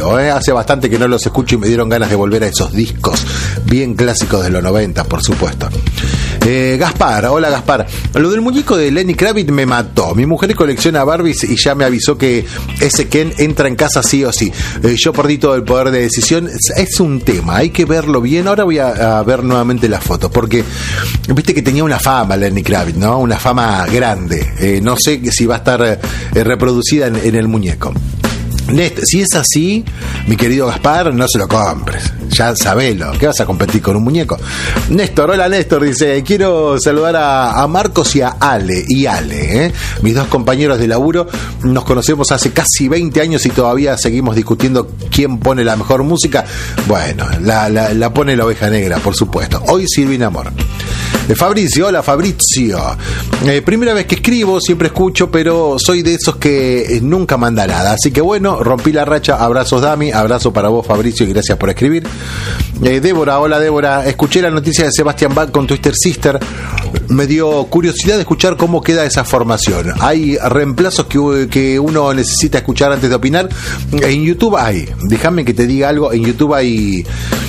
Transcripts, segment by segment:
creo, hace bastante que no los escucho y me dieron ganas de volver a esos discos bien clásicos de los 90, por supuesto. Gaspar, hola Gaspar. Lo del muñeco de Lenny Kravitz me mató. Mi mujer colecciona Barbies y ya me avisó que ese Ken entra en casa sí o sí. Yo perdí todo el poder de decisión. Es un tema, hay que verlo bien. Ahora voy a ver nuevamente las fotos, porque viste que tenía una fama Lenny Kravitz, ¿no? Una fama grande. No sé si va a estar reproducida en el muñeco. Si es así, mi querido Gaspar, no se lo compres. Ya sabelo, ¿qué vas a competir con un muñeco? Néstor, hola Néstor, dice, quiero saludar a Marcos y a Ale, mis dos compañeros de laburo. Nos conocemos hace casi 20 años y todavía seguimos discutiendo quién pone la mejor música. Bueno, la pone la Oveja Negra, por supuesto. Hoy Silvina Amor. Fabricio, hola Fabrizio. Primera vez que escribo, siempre escucho, pero soy de esos que nunca manda nada. Así que bueno, rompí la racha. Abrazos Dami, abrazo para vos Fabricio y gracias por escribir. Débora, hola Débora. Escuché la noticia de Sebastian Bach con Twister Sister. Me dio curiosidad de escuchar cómo queda esa formación. Hay reemplazos que uno necesita escuchar antes de opinar. En YouTube hay, déjame que te diga algo, en YouTube hay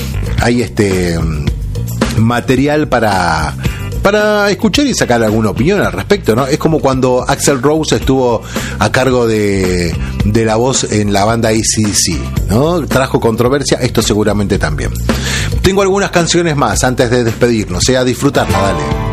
material para escuchar y sacar alguna opinión al respecto, ¿no? Es como cuando Axl Rose estuvo a cargo de la voz en la banda AC/DC, ¿no? Trajo controversia, esto seguramente también. Tengo algunas canciones más antes de despedirnos, a disfrutarla, dale.